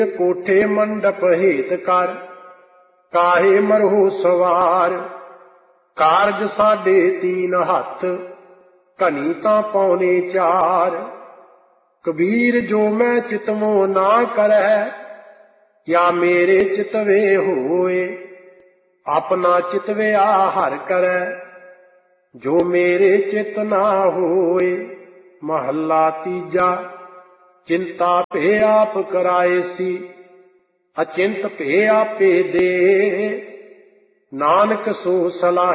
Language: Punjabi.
ਕੋਠੇ ਮੰਡਪ ਹੇਤ ਕਰ, ਕਾਹੇ ਮਰਹੁ ਸਵਾਰ। ਕਾਰਜ ਸਾਡੇ ਤੀਨ ਹੱਥ, ਘਨੀ ਤਾਂ ਪੌਣੇ ਚਾਰ। ਕਬੀਰ ਜੋ ਮੈਂ ਚਿਤਮੋ ਨਾ ਕਰੈ, ਕਿਆ ਮੇਰੇ ਚਿਤਵੇ ਹੋਏ। ਆਪਣਾ ਚਿਤਵਿਆ ਹਰਿ ਕਰੈ, ਜੋ ਮੇਰੇ ਚਿਤ ਨਾ ਹੋਏ। ਮਹੱਲਾ ਤੀਜਾ। ਚਿੰਤਾ ਭੇ ਆਪ ਕਰਾਏ ਸੀ, ਅਚਿੰਤ ਭੇ ਆਪੇ ਦੇ। ਨਾਨਕ ਸੋ ਸਲਾਹੇ